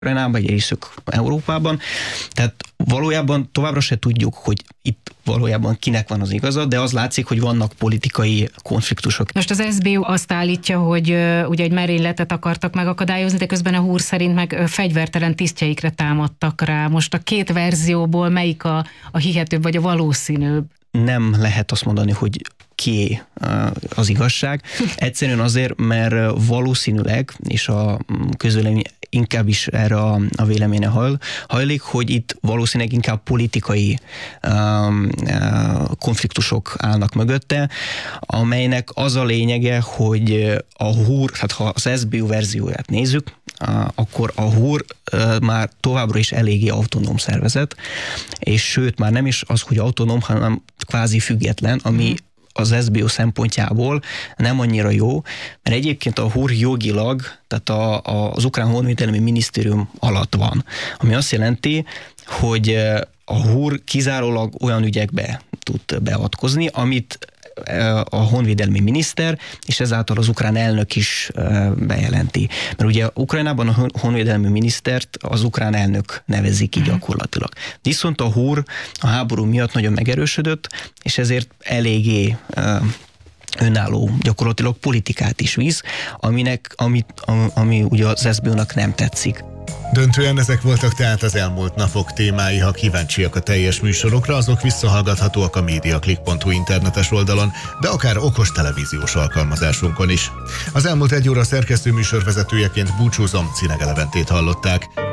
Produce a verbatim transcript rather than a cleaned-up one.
Ukrajnában, egy részük Európában. Tehát valójában továbbra se tudjuk, hogy itt valójában kinek van az igaza, de az látszik, hogy vannak politikai konfliktusok. Most az es zé bé u azt állítja, hogy uh, ugye egy merényletet akartak megakadályozni, de közben a húr szerint meg uh, fegyvertelen tisztjeikre támadtak rá. Most a két verzióból melyik a, a hihetőbb vagy a valószínűbb? Nem lehet azt mondani, hogy ki az igazság. Egyszerűen azért, mert valószínűleg, és a közvélemény inkább is erre a, a véleménye hajl, hajlik, hogy itt valószínűleg inkább politikai um, konfliktusok állnak mögötte, amelynek az a lényege, hogy a húr, tehát ha az es zé bé u verzióját nézzük, akkor a húr már továbbra is eléggé autonóm szervezet, és sőt, már nem is az, hogy autonóm, hanem kvázi független, ami az es zé bé u szempontjából nem annyira jó, mert egyébként a húr jogilag, tehát a, a, az ukrán honvédelmi minisztérium alatt van, ami azt jelenti, hogy a húr kizárólag olyan ügyekbe tud beavatkozni, amit a honvédelmi miniszter, és ezáltal az ukrán elnök is bejelenti. Mert ugye Ukrajnában a honvédelmi minisztert az ukrán elnök nevezi ki gyakorlatilag. Viszont a húr a háború miatt nagyon megerősödött, és ezért eléggé önálló gyakorlatilag politikát is visz, aminek, ami, ami ugye az es zé bé u-nak nem tetszik. Döntően ezek voltak tehát az elmúlt napok témái. Ha kíváncsiak a teljes műsorokra, azok visszahallgathatóak a mediaclick pont hu internetes oldalon, de akár okos televíziós alkalmazásunkon is. Az elmúlt egy óra szerkesztő műsorvezetőjeként búcsúzom, Cinege Leventét hallották.